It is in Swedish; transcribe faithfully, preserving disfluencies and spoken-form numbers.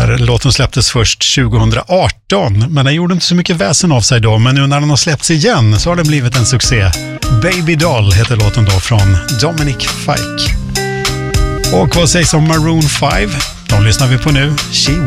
här låten släpptes först tjugohundraarton, men den gjorde inte så mycket väsen av sig då. Men nu när den har släppts igen så har den blivit en succé. Baby Doll heter låten då från Dominic Fike. Och vad sägs om Maroon five? De lyssnar vi på nu. She